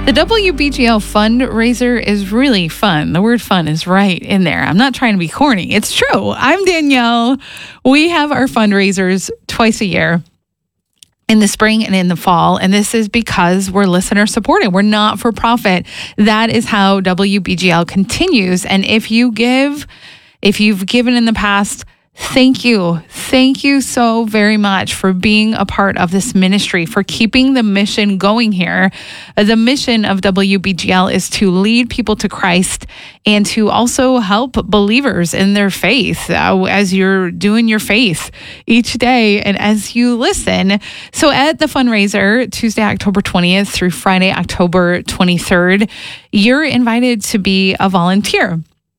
The WBGL fundraiser is really fun. The word fun is right in there. I'm not trying to be corny. It's true. I'm Danielle. We have our fundraisers twice a year in the spring and in the fall. And this is because we're listener supported. We're not for profit. That is how WBGL continues. And if you've given in the past, thank you. Thank you so very much for being a part of this ministry, for keeping the mission going here. The mission of WBGL is to lead people to Christ and to also help believers in their faith as you're doing your faith each day and as you listen. So at the fundraiser, Tuesday, October 20th through Friday, October 23rd, you're invited to be a volunteer.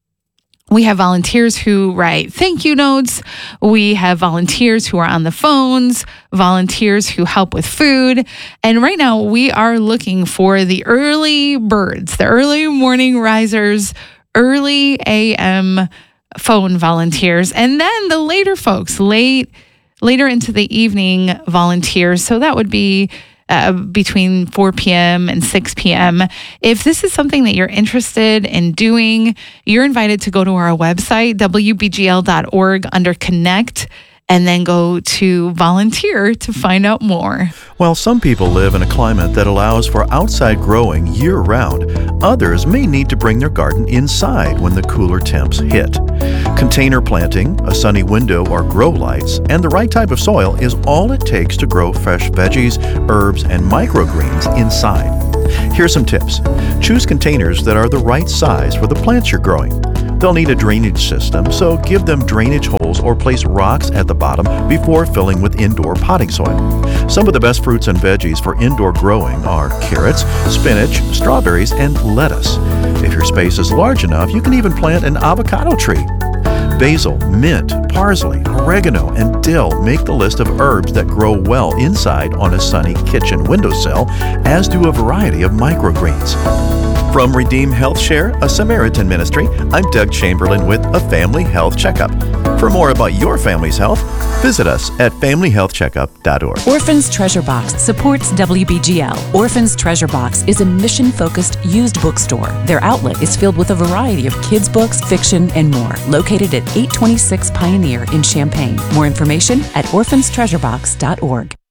We have volunteers who write thank you notes. We have volunteers who are on the phones, volunteers who help with food. And right now we are looking for the early birds, the early morning risers, early AM phone volunteers, and then the later folks, later into the evening volunteers. So that would be between 4 p.m. and 6 p.m. If this is something that you're interested in doing, you're invited to go to our website, wbgl.org, under Connect, and then go to volunteer to find out more. While some people live in a climate that allows for outside growing year-round, others may need to bring their garden inside when the cooler temps hit. Container planting, a sunny window or grow lights, and the right type of soil is all it takes to grow fresh veggies, herbs, and microgreens inside. Here's some tips. Choose containers that are the right size for the plants you're growing. They'll need a drainage system, so give them drainage holes or place rocks at the bottom before filling with indoor potting soil. Some of the best fruits and veggies for indoor growing are carrots, spinach, strawberries, and lettuce. If your space is large enough, you can even plant an avocado tree. Basil, mint, parsley, oregano, and dill make the list of herbs that grow well inside on a sunny kitchen windowsill, as do a variety of microgreens. From Redeem Health Share, a Samaritan ministry, I'm Doug Chamberlain with a Family Health Checkup. For more about your family's health, visit us at familyhealthcheckup.org. Orphans Treasure Box supports WBGL. Orphans Treasure Box is a mission-focused used bookstore. Their outlet is filled with a variety of kids' books, fiction, and more. Located at 826 Pioneer in Champaign. More information at orphanstreasurebox.org.